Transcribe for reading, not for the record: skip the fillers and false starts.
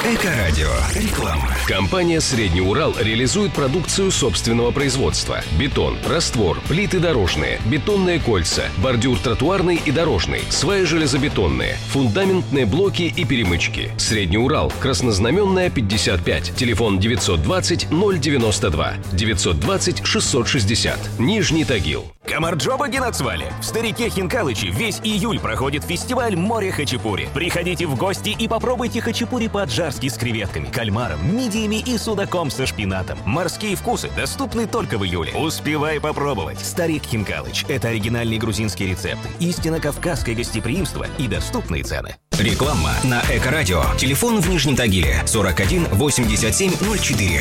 Эко-радио. Реклама. Компания «Средний Урал» реализует продукцию собственного производства. Бетон, раствор, плиты дорожные, бетонные кольца, бордюр тротуарный и дорожный, сваи железобетонные, фундаментные блоки и перемычки. «Средний Урал», Краснознаменная, 55, телефон 920-092, 920-660, Нижний Тагил. Камарджоба Генацвали. В Старике Хинкалыче весь июль проходит фестиваль «Море хачапури». Приходите в гости и попробуйте хачапури по-аджарски с креветками, кальмаром, мидиями и судаком со шпинатом. Морские вкусы доступны только в июле. Успевай попробовать. Старик Хинкалыч – это оригинальный грузинский рецепт, истинно кавказское гостеприимство и доступные цены. Реклама на Эко-радио. Телефон в Нижнем Тагиле 41 87 04.